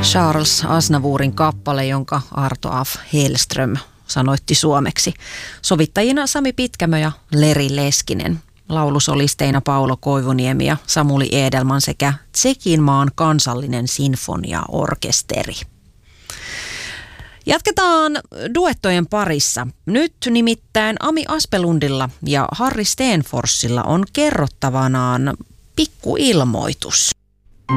Charles Aznavourin kappale, jonka Arto af Hellström sanoitti suomeksi. Sovittajina Sami Pitkämö ja Leri Leskinen. Laulusolisteina Paulo Koivuniemi ja Samuli Edelman sekä Tsekinmaan kansallinen sinfoniaorkesteri. Jatketaan duettojen parissa. Nyt nimittäin Ami Aspelundilla ja Harri Stenforsilla on kerrottavanaan pikkuilmoitus.